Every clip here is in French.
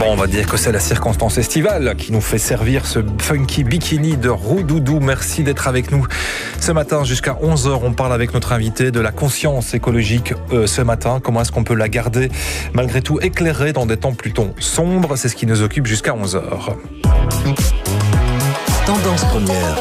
Bon, on va dire que c'est la circonstance estivale qui nous fait servir ce funky bikini de Roudoudou. Merci d'être avec nous ce matin jusqu'à 11h. On parle avec notre invité de la conscience écologique ce matin. Comment est-ce qu'on peut la garder malgré tout éclairée dans des temps plutôt sombres? C'est ce qui nous occupe jusqu'à 11h. Tendance première.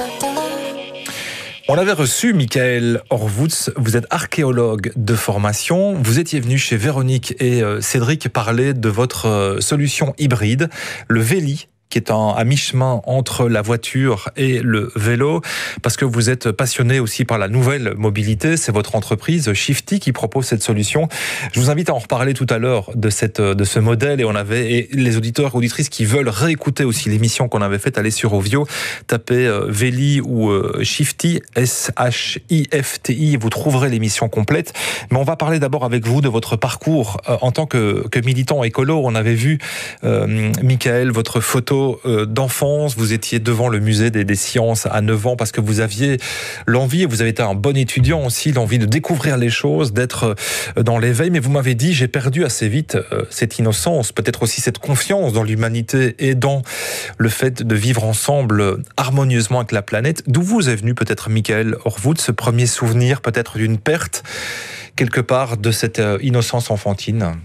On avait reçu Michael Horvutz, vous êtes archéologue de formation. Vous étiez venu chez Véronique et Cédric parler de votre solution hybride, le Véli, qui est à mi-chemin entre la voiture et le vélo, parce que vous êtes passionné aussi par la nouvelle mobilité. C'est votre entreprise Shifty qui propose cette solution. Je vous invite à en reparler tout à l'heure de ce modèle, et les auditeurs et auditrices qui veulent réécouter aussi l'émission qu'on avait faite, allez sur Ovio, tapez Véli ou Shifty, S-H-I-F-T-I, vous trouverez l'émission complète. Mais on va parler d'abord avec vous de votre parcours en tant que militant écolo. On avait vu, Michael, votre photo d'enfance, vous étiez devant le musée des sciences à 9 ans parce que vous aviez l'envie, et vous avez été un bon étudiant aussi, l'envie de découvrir les choses, d'être dans l'éveil, mais vous m'avez dit, j'ai perdu assez vite cette innocence, peut-être aussi cette confiance dans l'humanité et dans le fait de vivre ensemble harmonieusement avec la planète. D'où vous est venu peut-être, Michael Horvutz, ce premier souvenir peut-être d'une perte quelque part de cette innocence enfantine?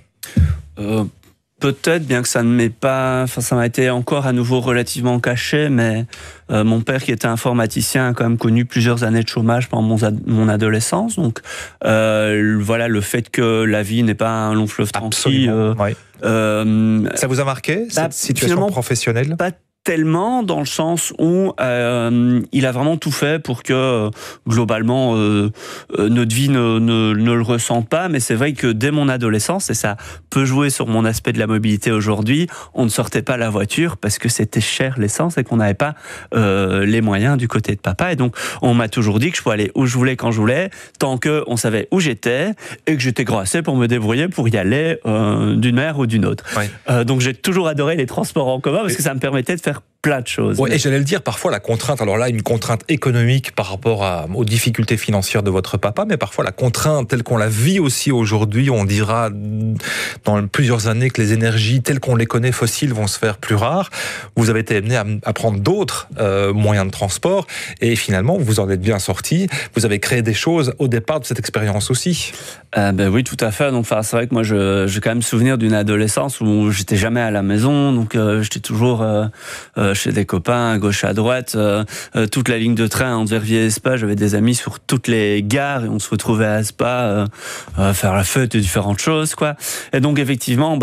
Peut-être, bien que ça ne m'ait pas... Enfin, ça m'a été encore à nouveau relativement caché, mais mon père, qui était informaticien, a quand même connu plusieurs années de chômage pendant mon adolescence. Donc, voilà, le fait que la vie n'est pas un long fleuve tranquille... Oui. Ça vous a marqué, cette situation professionnelle? Pas tellement, dans le sens où il a vraiment tout fait pour que globalement notre vie ne le ressente pas, mais c'est vrai que dès mon adolescence, et ça peut jouer sur mon aspect de la mobilité aujourd'hui, on ne sortait pas la voiture parce que c'était cher l'essence et qu'on n'avait pas les moyens du côté de papa, et donc on m'a toujours dit que je pouvais aller où je voulais quand je voulais, tant qu'on savait où j'étais et que j'étais grand assez pour me débrouiller pour y aller d'une manière ou d'une autre. Oui. Donc j'ai toujours adoré les transports en commun parce que ça me permettait de faire plein de choses. Ouais, et j'allais le dire, parfois la contrainte, alors là, une contrainte économique par rapport aux difficultés financières de votre papa, mais parfois la contrainte telle qu'on la vit aussi aujourd'hui, on dira dans plusieurs années que les énergies telles qu'on les connaît fossiles vont se faire plus rares. Vous avez été amené à prendre d'autres moyens de transport, et finalement, vous en êtes bien sorti. Vous avez créé des choses au départ de cette expérience aussi. Ben oui, tout à fait. Donc, c'est vrai que moi, j'ai quand même souvenir d'une adolescence où j'étais jamais à la maison, donc j'étais toujours chez des copains à gauche à droite, toute la ligne de train entre Verviers et Spa, j'avais des amis sur toutes les gares et on se retrouvait à Spa faire la fête et différentes choses, quoi. Et donc effectivement,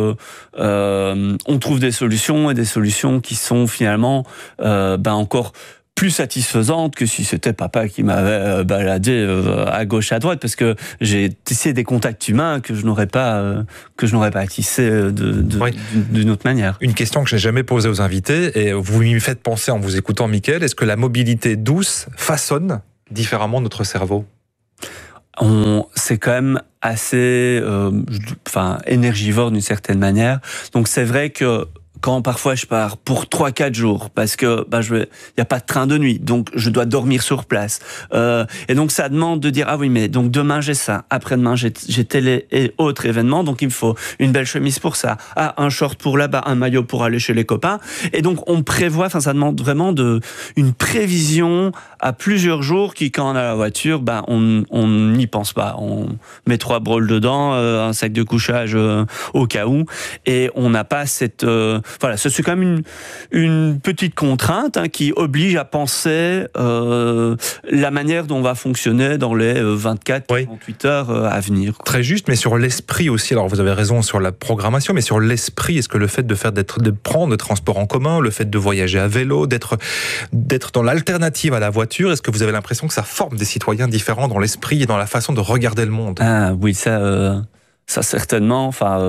on trouve des solutions, et des solutions qui sont finalement encore plus satisfaisante que si c'était papa qui m'avait baladé à gauche à droite, parce que j'ai tissé des contacts humains que je n'aurais pas tissé d'une autre manière. Une question que je n'ai jamais posée aux invités, et vous m'y faites penser en vous écoutant, Michael, est-ce que la mobilité douce façonne différemment notre cerveau? C'est quand même assez énergivore d'une certaine manière, donc c'est vrai que quand parfois je pars pour 3-4 jours, parce que il y a pas de train de nuit, donc je dois dormir sur place. Et donc ça demande de dire, ah oui, mais donc demain j'ai ça, après-demain j'ai tel et autre événement, donc il me faut une belle chemise pour ça, un short pour là-bas, un maillot pour aller chez les copains. Et donc on prévoit, ça demande vraiment une prévision à plusieurs jours qui, quand on a la voiture, on n'y pense pas. On met 3 broles dedans, un sac de couchage au cas où, et on n'a pas cette... Voilà, c'est quand même une petite contrainte qui oblige à penser la manière dont on va fonctionner dans les 24-48 heures à venir. Très juste, mais sur l'esprit aussi, alors vous avez raison sur la programmation, mais sur l'esprit, est-ce que le fait de prendre des transports en commun, le fait de voyager à vélo, d'être dans l'alternative à la voiture, est-ce que vous avez l'impression que ça forme des citoyens différents dans l'esprit et dans la façon de regarder le monde? Ah oui, ça certainement,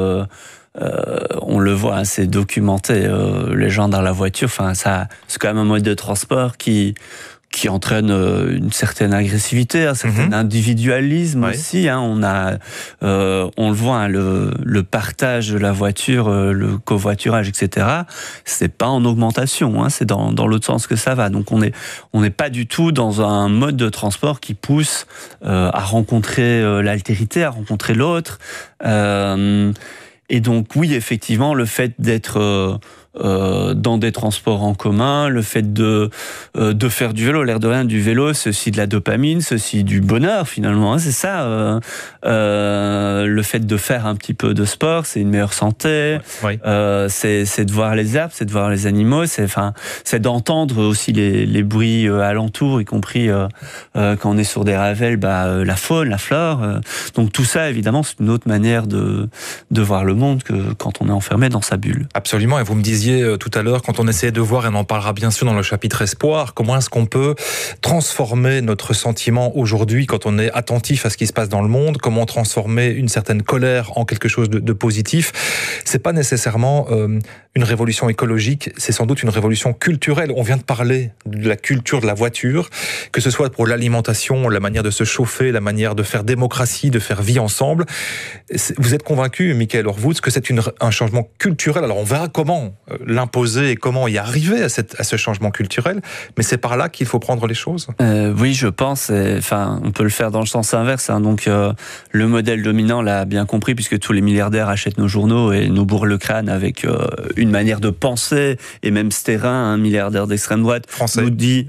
on le voit, c'est documenté, les gens dans la voiture, c'est quand même un mode de transport qui entraîne une certaine agressivité, un certain individualisme aussi. On le voit, le partage de la voiture, le covoiturage, etc. C'est pas en augmentation, c'est dans l'autre sens que ça va. Donc on n'est pas du tout dans un mode de transport qui pousse à rencontrer l'altérité, à rencontrer l'autre. Et donc oui, effectivement, le fait d'être dans des transports en commun, le fait de faire du vélo, l'air de rien, du vélo, c'est aussi de la dopamine, c'est aussi du bonheur finalement, hein, c'est ça. Le fait de faire un petit peu de sport, c'est une meilleure santé. Oui. C'est de voir les arbres, c'est de voir les animaux, c'est d'entendre aussi les bruits alentours, y compris quand on est sur des ravels, la faune, la flore. Donc tout ça, évidemment, c'est une autre manière de voir le monde que quand on est enfermé dans sa bulle. Absolument, et vous me disiez tout à l'heure, quand on essayait de voir, et on en parlera bien sûr dans le chapitre Espoir, comment est-ce qu'on peut transformer notre sentiment aujourd'hui quand on est attentif à ce qui se passe dans le monde, comment transformer une certaine colère en quelque chose de positif. C'est pas nécessairement une révolution écologique, c'est sans doute une révolution culturelle. On vient de parler de la culture de la voiture, que ce soit pour l'alimentation, la manière de se chauffer, la manière de faire démocratie, de faire vie ensemble. Vous êtes convaincu, Michael Horvutz, que c'est un changement culturel. Alors on verra comment l'imposer et comment y arriver à ce changement culturel, mais c'est par là qu'il faut prendre les choses. Oui, je pense. Enfin, on peut le faire dans le sens inverse. Hein. Donc, le modèle dominant l'a bien compris, puisque tous les milliardaires achètent nos journaux et nous bourrent le crâne avec une manière de penser. Et même Sterrin, un milliardaire d'extrême droite, nous dit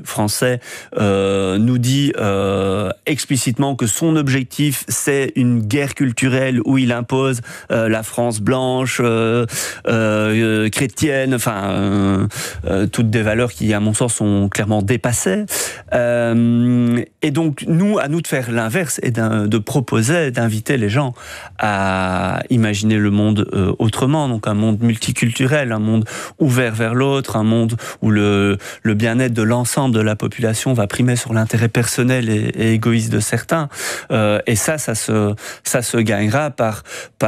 explicitement que son objectif, c'est une guerre culturelle où il impose la France blanche, chrétienne, enfin toutes des valeurs qui, à mon sens, sont clairement dépassées. Et donc, à nous de faire l'inverse et de proposer, d'inviter les gens à imaginer le monde autrement, donc un monde multiculturel, un monde ouvert vers l'autre, un monde où le bien-être de l'ensemble de la population va primer sur l'intérêt personnel et égoïste de certains. Et ça se gagnera par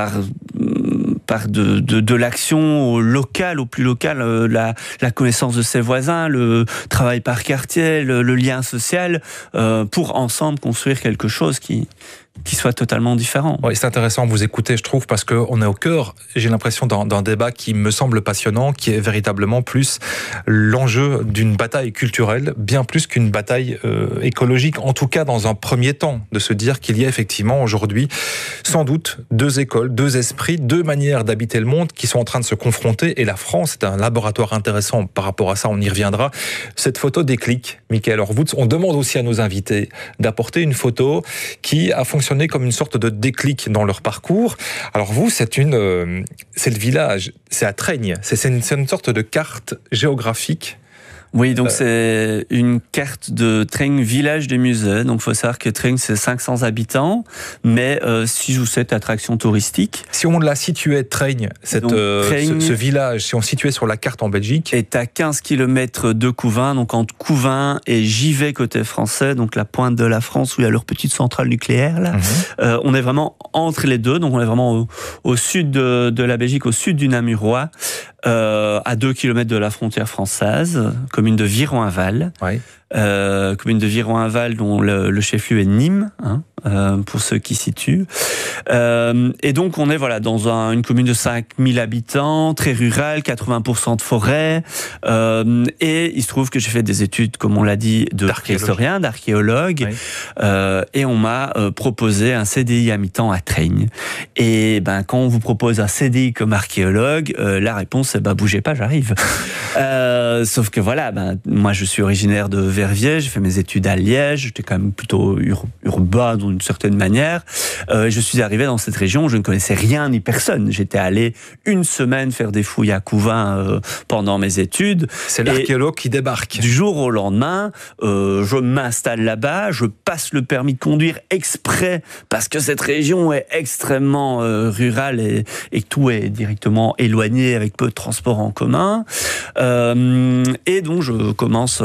de l'action locale, au plus local, la connaissance de ses voisins, le travail par quartier, le lien social, pour ensemble construire quelque chose qui soit totalement différent. Oui, c'est intéressant de vous écouter, je trouve, parce qu'on est au cœur, j'ai l'impression, d'un débat qui me semble passionnant, qui est véritablement plus l'enjeu d'une bataille culturelle, bien plus qu'une bataille écologique, en tout cas dans un premier temps, de se dire qu'il y a effectivement aujourd'hui, sans doute, deux écoles, deux esprits, deux manières d'habiter le monde qui sont en train de se confronter, et la France est un laboratoire intéressant par rapport à ça, on y reviendra. Cette photo déclic, Michael Horvutz, on demande aussi à nos invités d'apporter une photo qui a fonctionné comme une sorte de déclic dans leur parcours. Alors vous, c'est le village, c'est à Treignes, c'est une sorte de carte géographique. Oui, donc c'est une carte de Treignes, village des musées. Donc il faut savoir que Treignes, c'est 500 habitants, mais 6 ou 7 attractions touristiques. Si on la situait, Treignes, ce village, si on situait sur la carte en Belgique... est à 15 km de Couvain, donc entre Couvain et Givet côté français, donc la pointe de la France où il y a leur petite centrale nucléaire. Là. On est vraiment entre les deux, donc on est vraiment au sud de la Belgique, au sud du Namurois, à 2 km de la frontière française, commune de Viron-Aval. Oui. Commune de Viron-Aval dont le chef-lieu est Nîmes, pour ceux qui situent. Et donc on est dans une commune de 5000 habitants, très rurale, 80% de forêt. Et il se trouve que j'ai fait des études, comme on l'a dit, d'archéologue. Oui. Et on m'a proposé un CDI à mi-temps à Treignes. Et quand on vous propose un CDI comme archéologue, la réponse est bougez pas, j'arrive. Sauf que moi je suis originaire de Verviers, j'ai fait mes études à Liège, j'étais quand même plutôt urbain d'une certaine manière. Je suis arrivé dans cette région où je ne connaissais rien ni personne. J'étais allé une semaine faire des fouilles à Couvain pendant mes études. C'est l'archéologue qui débarque. Du jour au lendemain, je m'installe là-bas, je passe le permis de conduire exprès parce que cette région est extrêmement rurale et que tout est directement éloigné avec peu de transports en commun. Et donc je commence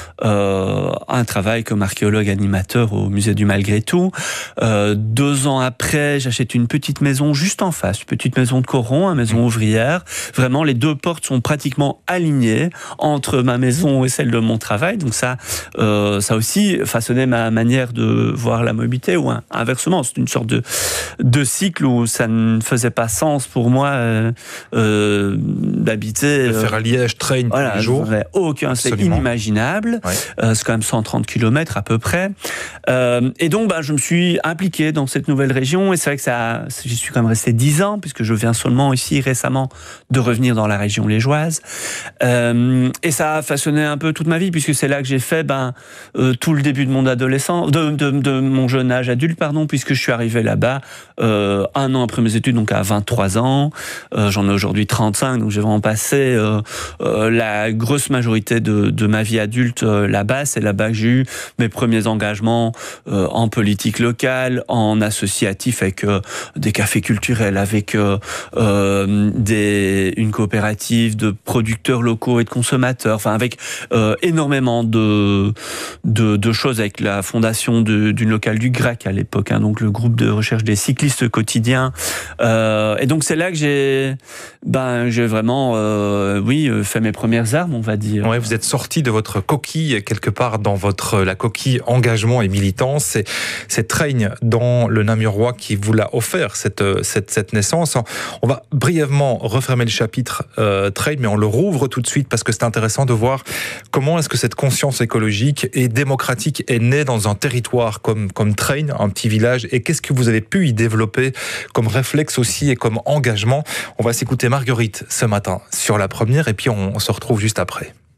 un travail comme archéologue animateur au musée du Malgré Tout. 2 ans après, j'achète une petite maison juste en face, une petite maison de Coron, une maison ouvrière. Vraiment, les 2 portes sont pratiquement alignées entre ma maison et celle de mon travail. Donc ça aussi façonné ma manière de voir la mobilité, ou inversement, c'est une sorte de cycle où ça ne faisait pas sens pour moi d'habiter. De faire à Liège train tous les jours. C'est inimaginable. Ouais. C'est quand même 130 km à peu près. Et donc, je me suis impliqué dans cette nouvelle région. Et c'est vrai que j'y suis quand même resté 10 ans, puisque je viens seulement ici récemment de revenir dans la région liégeoise. Et ça a façonné un peu toute ma vie, puisque c'est là que j'ai fait tout le début de mon adolescence, de mon jeune âge adulte, puisque je suis arrivé là-bas 1 an après mes études, donc à 23 ans. J'en ai aujourd'hui 35, donc j'ai vraiment passé la grosse majorité de ma vie adulte là-bas. C'est là-bas que j'ai eu mes premiers engagements en politique locale, en associatif avec des cafés culturels, avec une coopérative de producteurs locaux et de consommateurs, enfin avec énormément de choses, avec la fondation d'une locale du GRAC à l'époque, donc le groupe de recherche des cyclistes quotidiens. Et donc c'est là que j'ai vraiment fait mes premières armes, on va dire. Ouais, vous êtes sorti de votre coquille quelque part dans la coquille engagement et militance. C'est Train dans le Namurois qui vous l'a offert cette naissance. On va brièvement refermer le chapitre Train, mais on le rouvre tout de suite parce que c'est intéressant de voir comment est-ce que cette conscience écologique et démocratique est née dans un territoire comme Train, un petit village, et qu'est-ce que vous avez pu y développer comme réflexe aussi et comme engagement. On va s'écouter Marguerite ce matin sur la première et puis on se retrouve juste après.